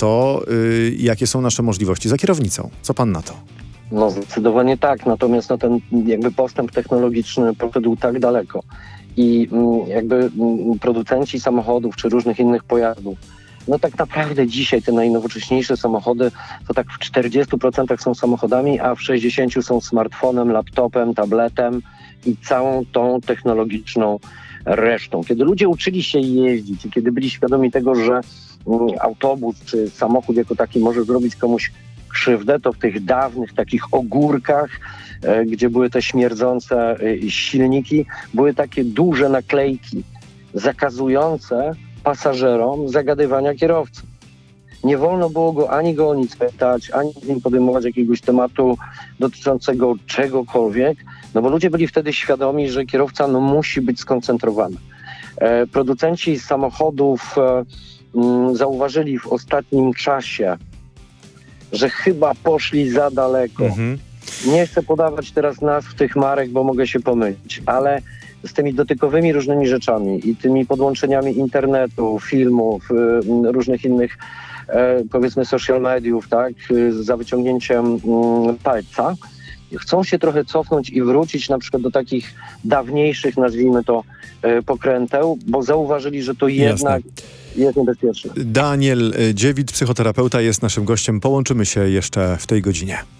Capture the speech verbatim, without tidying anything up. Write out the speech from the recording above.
to, yy, jakie są nasze możliwości za kierownicą. Co pan na to? No zdecydowanie tak, natomiast no, ten jakby postęp technologiczny poszedł tak daleko i mm, jakby mm, producenci samochodów czy różnych innych pojazdów, no tak naprawdę dzisiaj te najnowocześniejsze samochody to tak w czterdziestu procentach są samochodami, a w sześćdziesięciu procentach są smartfonem, laptopem, tabletem i całą tą technologiczną resztą. Kiedy ludzie uczyli się jeździć i kiedy byli świadomi tego, że mm, autobus czy samochód jako taki może zrobić komuś krzywdę, to w tych dawnych takich ogórkach, e, gdzie były te śmierdzące e, silniki, były takie duże naklejki zakazujące pasażerom zagadywania kierowcy. Nie wolno było go ani go o nic pytać, ani z nim podejmować jakiegoś tematu dotyczącego czegokolwiek, no bo ludzie byli wtedy świadomi, że kierowca no, musi być skoncentrowany. E, producenci samochodów e, m, zauważyli w ostatnim czasie, że chyba poszli za daleko. Mhm. Nie chcę podawać teraz nazw tych marek, bo mogę się pomylić, ale z tymi dotykowymi różnymi rzeczami i tymi podłączeniami internetu, filmów, y, różnych innych y, powiedzmy social mediów, tak, y, za wyciągnięciem y, palca, chcą się trochę cofnąć i wrócić na przykład do takich dawniejszych, nazwijmy to, y, pokręteł, bo zauważyli, że to jednak Jasne. jest niebezpieczne. Daniel Dziewit, psychoterapeuta, jest naszym gościem. Połączymy się jeszcze w tej godzinie.